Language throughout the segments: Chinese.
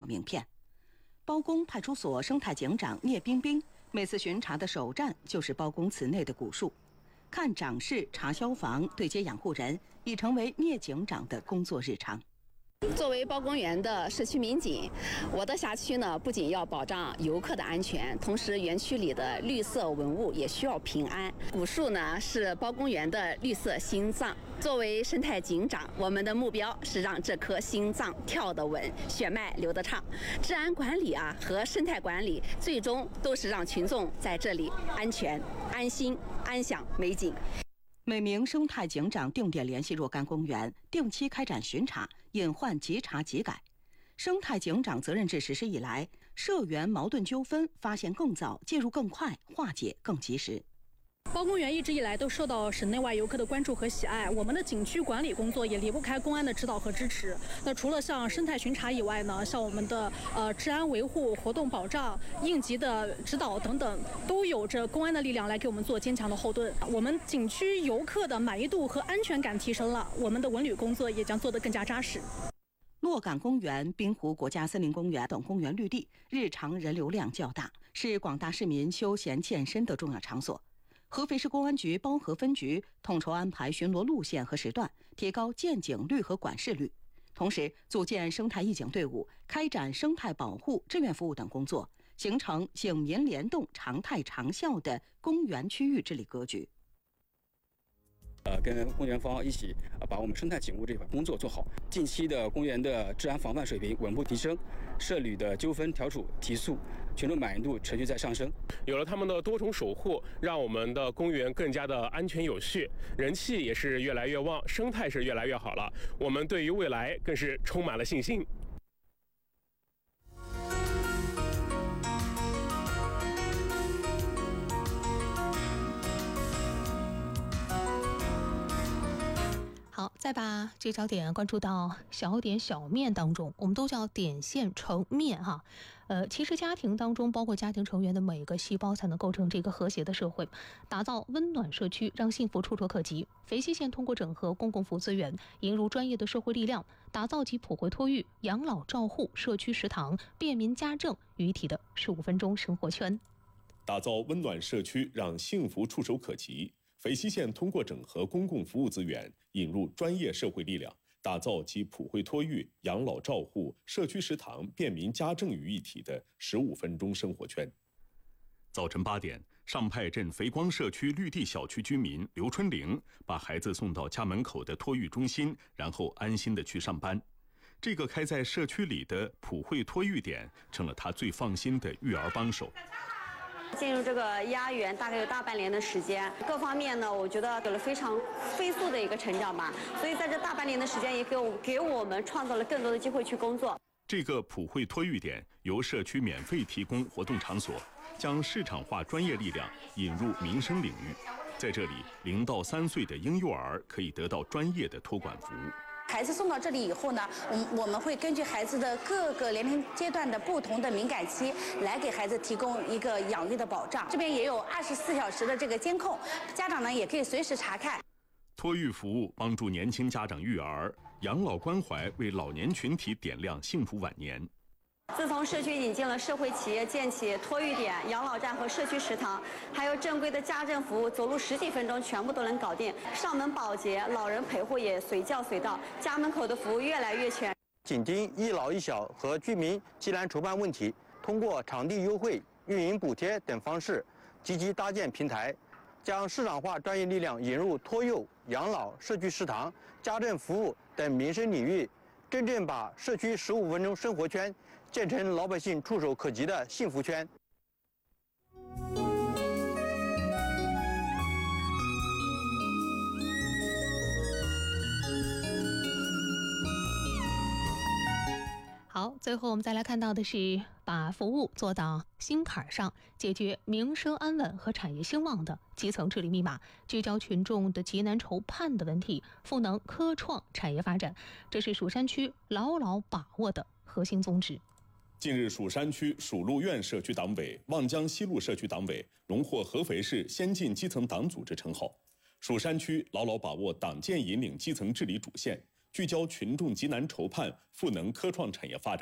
名片。包公派出所生态警长聂冰冰每次巡查的首站就是包公祠内的古树，看长势、查消防、对接养护人，已成为聂警长的工作日常。 作为包公园的社区民警，我的辖区呢不仅要保障游客的安全，同时园区里的绿色文物也需要平安。古树呢是包公园的绿色心脏。作为生态警长，我们的目标是让这颗心脏跳得稳，血脉流得畅。治安管理和生态管理，最终都是让群众在这里安全、安心、安享美景。 每名生态警长定点联系若干公园，定期开展巡查，隐患即查即改。生态警长责任制实施以来，社园矛盾纠纷发现更早，介入更快，化解更及时。 包公园一直以来都受到省内外游客的关注和喜爱，我们的景区管理工作也离不开公安的指导和支持。那除了像生态巡查以外呢，像我们的治安维护、活动保障、应急的指导等等，都有着公安的力量来给我们做坚强的后盾。我们景区游客的满意度和安全感提升了，我们的文旅工作也将做得更加扎实。 洛岗公园、滨湖国家森林公园等公园绿地日常人流量较大，是广大市民休闲健身的重要场所。合肥市公安局包河分局统筹安排巡逻路线和时段，提高见警率和管事率，同时组建生态义警队伍，开展生态保护、志愿服务等工作，形成警民联动、常态长效的公园区域治理格局。 跟公园方一起把我们生态警务这块工作做好。近期的公园的治安防范水平稳步提升，社旅的纠纷调处提速，群众满意度持续在上升。 有了他们的多重守护，让我们的公园更加的安全有序，人气也是越来越旺，生态是越来越好了。我们对于未来更是充满了信心。 好，再把这焦点关注到小点小面当中，我们都叫点线成面哈。其实家庭当中，包括家庭成员的每个细胞，才能构成这个和谐的社会，打造温暖社区，让幸福触手可及。肥西县通过整合公共服务资源，引入专业的社会力量，打造集普惠托育、养老照护、社区食堂、便民家政于一体的15分钟生活圈， 打造温暖社区，让幸福触手可及。肥西县通过整合公共服务资源，引入专业社会力量，打造集普惠托育、养老照护、社区食堂、便民家政于一体的15分钟生活圈。早晨8点，上派镇肥光社区绿地小区居民刘春玲把孩子送到家门口的托育中心，然后安心地去上班。这个开在社区里的普惠托育点，成了他最放心的育儿帮手。 进入这个鸭园大概有大半年的时间，各方面呢，我觉得有了非常飞速的一个成长吧。所以在这大半年的时间，也给我们创造了更多的机会去工作。 这个普惠托育点由社区免费提供活动场所，将市场化专业力量引入民生领域。在这里，0到3岁的婴幼儿可以得到专业的托管服务。 孩子送到这里以后呢，我们会根据孩子的各个年龄阶段的不同的敏感期，来给孩子提供一个养育的保障。这边也有24小时的这个监控，家长呢也可以随时查看。 托育服务帮助年轻家长育儿，养老关怀为老年群体点亮幸福晚年。 自从社区引进了社会企业建起托育点、养老站和社区食堂，还有正规的家政服务，走路10几分钟全部都能搞定。上门保洁、老人陪护也随叫随到，家门口的服务越来越全。 紧盯一老一小和居民急难筹办问题，通过场地优惠、运营补贴等方式，积极搭建平台，将市场化专业力量引入托幼、养老、社区食堂、家政服务等民生领域，真正把社区15分钟生活圈建成老百姓触手可及的幸福圈。 好，最后我们再来看到的是把服务做到心坎上，解决民生安稳和产业兴旺的基层治理密码，聚焦群众的急难愁盼的问题，赋能科创产业发展，这是蜀山区牢牢把握的核心宗旨。 近日，蜀山区蜀路苑社区党委、望江西路社区党委荣获合肥市先进基层党组织称号。蜀山区牢牢把握党建引领基层治理主线，聚焦群众急难愁盼，赋能科创产业发展，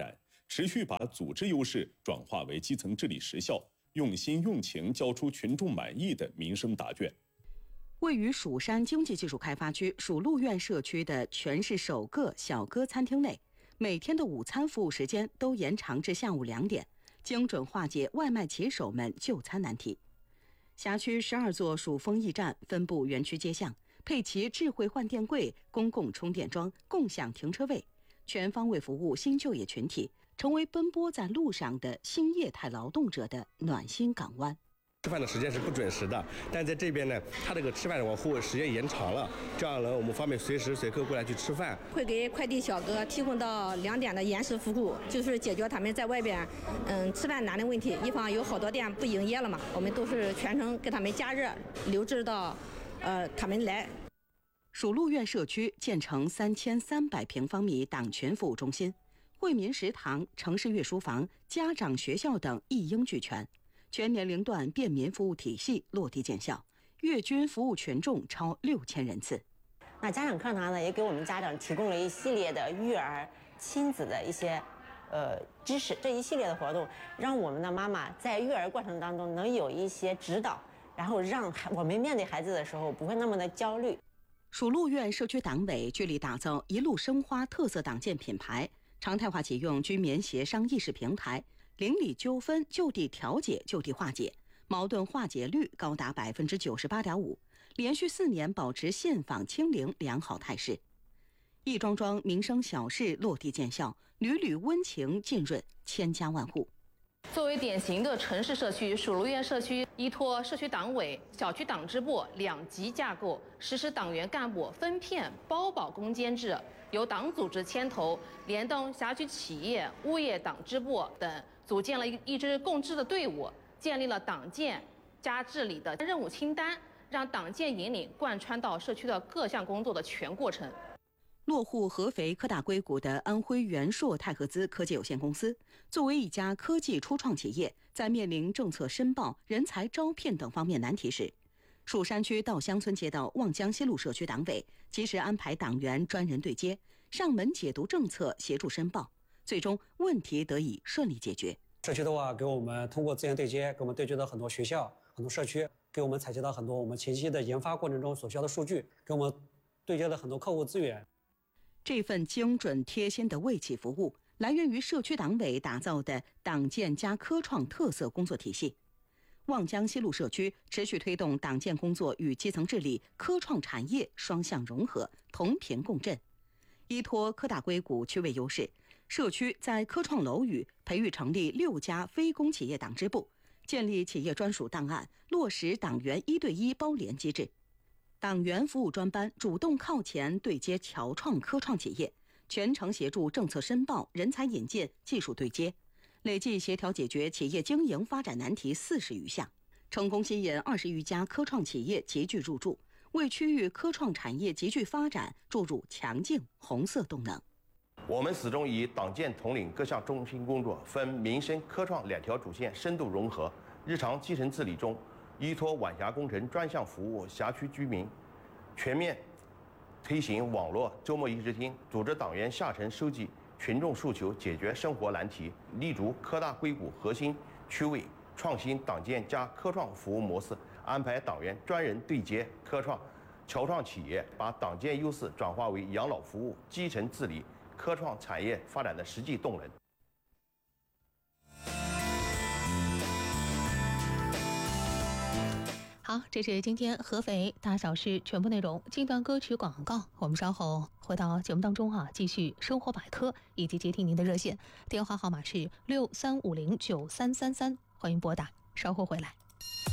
持续把组织优势转化为基层治理实效，用心用情交出群众满意的民生答卷。 位于蜀山经济技术开发区蜀鹿苑社区的全市首个小哥餐厅内，每天的午餐服务时间都延长至下午2点，精准化解外卖骑手们就餐难题。辖区12座蜀风驿站分布园区街巷，配齐智慧换电柜、公共充电桩、共享停车位，全方位服务新就业群体，成为奔波在路上的新业态劳动者的暖心港湾。 吃饭的时间是不准时的，但在这边呢，它这个吃饭的服务时间延长了，这样呢，我们方便随时随刻过来去吃饭。 会给快递小哥提供到2点的延时服务，就是解决他们在外边吃饭难的问题。一方有好多店不营业了嘛，我们都是全程给他们加热，留置到他们来。 蜀鹿苑社区建成3300平方米党群服务中心，惠民食堂、城市阅书房、家长学校等一应俱全，全年龄段便民服务体系落地见效，月均服务群众超6000人次。 那家长课堂呢，也给我们家长提供了一系列的育儿、亲子的一些知识，这一系列的活动，让我们的妈妈在育儿过程当中能有一些指导，然后让我们面对孩子的时候不会那么的焦虑。 蜀鹿苑社区党委致力打造一路生花特色党建品牌，常态化启用居民协商议事平台，邻里纠纷就地调解、就地化解，矛盾化解率高达98.5%，连续4年保持现访清零良好态势。一桩桩民生小事落地见效，屡屡温情浸润千家万户。 作为典型的城市社区，蜀鹿苑社区依托社区党委、小区党支部2级架构，实施党员干部分片包保攻坚制，由党组织牵头，联动辖区企业、物业党支部等，组建了一支共治的队伍，建立了党建加治理的任务清单，让党建引领贯穿到社区的各项工作的全过程。 落户合肥科大硅谷的安徽元硕泰合资科技有限公司，作为一家科技初创企业，在面临政策申报、人才招聘等方面难题时，蜀山区稻香村街道望江西路社区党委及时安排党员专人对接，上门解读政策，协助申报，最终问题得以顺利解决。 社区的话，给我们通过资源对接，给我们对接到很多学校、很多社区，给我们采集到很多我们前期的研发过程中所需要的数据，给我们对接了很多客户资源。 这份精准贴心的为企服务，来源于社区党委打造的党建加科创特色工作体系。望江西路社区持续推动党建工作与基层治理、科创产业双向融合，同频共振。依托科大硅谷区位优势，社区在科创楼宇培育成立6家非公企业党支部，建立企业专属档案，落实党员1对1包联机制。党员服务专班主动靠前对接侨创科创企业，全程协助政策申报、人才引进、技术对接，累计协调解决企业经营发展难题40余项，成功吸引20余家科创企业集聚入驻，为区域科创产业集聚发展注入强劲红色动能。 我们始终以党建统领各项中心工作，分民生、科创2条主线深度融合，日常基层治理中依托晚辖工程专项服务辖区居民，全面推行网络周末一直听，组织党员下沉收集群众诉求，解决生活难题，立足科大硅谷核心区位，创新党建加科创服务模式，安排党员专人对接科创、侨创企业，把党建优势转化为养老服务、基层治理、科创产业发展的实际动能。 好，这是今天合肥大小事全部内容。进段歌曲广告，我们稍后回到节目当中继续生活百科以及接听您的热线，电话号码是63509333，欢迎拨打，稍后回来。